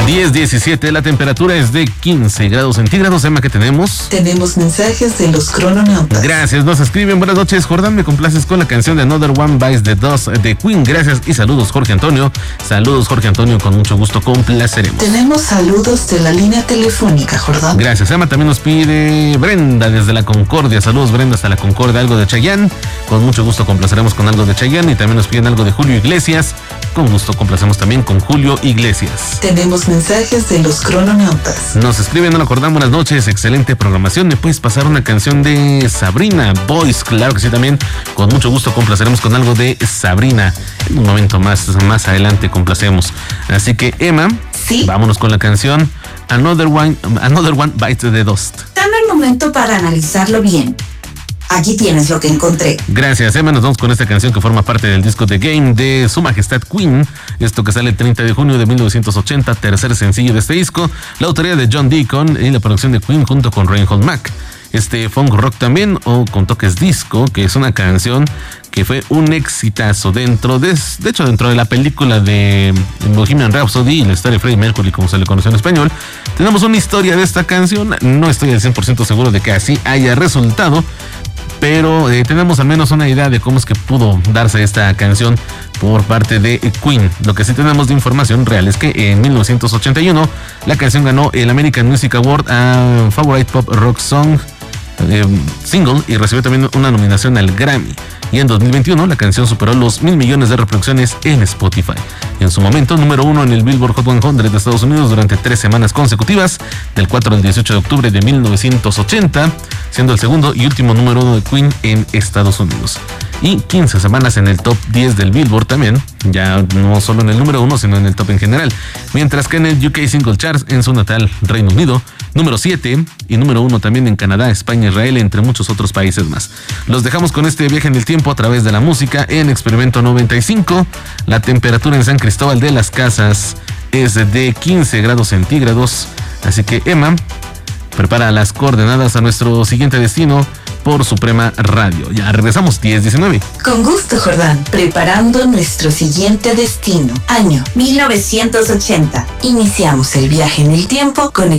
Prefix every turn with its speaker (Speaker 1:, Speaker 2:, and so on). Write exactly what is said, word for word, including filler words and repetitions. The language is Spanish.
Speaker 1: diez diecisiete, la temperatura es de quince grados centígrados. Emma, ¿qué tenemos?
Speaker 2: Tenemos mensajes de los crononautas.
Speaker 1: Gracias, nos escriben. Buenas noches, Jordán, me complaces con la canción de Another One Bites the Dust de Queen. Gracias y saludos, Jorge Antonio. Saludos, Jorge Antonio, con mucho gusto complaceremos.
Speaker 2: Tenemos saludos de la línea telefónica, Jordán.
Speaker 1: Gracias, Emma. También nos pide Brenda desde la Concordia. Saludos, Brenda, hasta la Concordia. Algo de Chayanne. Con mucho gusto complaceremos con algo de Chayanne. Y también nos piden algo de Julio Iglesias. Con gusto complacemos también con Julio Iglesias.
Speaker 2: Tenemos mensajes de los crononautas.
Speaker 1: Nos escriben, no lo acordamos, buenas noches, excelente programación. ¿Me puedes pasar una canción de Sabrina Boys? Claro que sí, también con mucho gusto complaceremos con algo de Sabrina. En un momento más, más adelante complacemos. Así que, Emma,
Speaker 2: sí,
Speaker 1: vámonos con la canción Another One, Another One Bites the Dust.
Speaker 3: Dame el momento para analizarlo bien. Aquí tienes lo que encontré.
Speaker 1: Gracias, Emma. Nos vamos con esta canción que forma parte del disco The Game de Su Majestad Queen. Esto que sale el treinta de junio de mil novecientos ochenta, tercer sencillo de este disco. La autoría de John Deacon y la producción de Queen junto con Reinhold Mack. Este funk rock también, o con toques disco, que es una canción que fue un exitazo dentro de, de hecho, dentro de la película de Bohemian Rhapsody y la historia de Freddie Mercury, como se le conoció en español. Tenemos una historia de esta canción. No estoy al cien por ciento seguro de que así haya resultado, pero eh, tenemos al menos una idea de cómo es que pudo darse esta canción por parte de Queen. Lo que sí tenemos de información real es que en mil novecientos ochenta y uno la canción ganó el American Music Award a Favorite Pop Rock Song eh, Single y recibió también una nominación al Grammy. Y en dos mil veintiuno la canción superó los mil millones de reproducciones en Spotify. En su momento, número uno en el Billboard Hot cien de Estados Unidos durante tres semanas consecutivas, del cuatro al dieciocho de octubre de mil novecientos ochenta, siendo el segundo y último número uno de Queen en Estados Unidos. Y quince semanas en el top diez del Billboard también, ya no solo en el número uno, sino en el top en general. Mientras que en el U K Single Charts en su natal Reino Unido, número siete y número uno también en Canadá, España, Israel, entre muchos otros países más. Los dejamos con este viaje en el tiempo a través de la música en Experimento noventa y cinco. La temperatura en San Cristóbal de las Casas es de quince grados centígrados. Así que, Emma, prepara las coordenadas a nuestro siguiente destino por Suprema Radio. Ya regresamos, diez diecinueve.
Speaker 2: Con gusto, Jordán. Preparando nuestro siguiente destino. Año
Speaker 3: mil novecientos ochenta.
Speaker 2: Iniciamos el viaje en el tiempo con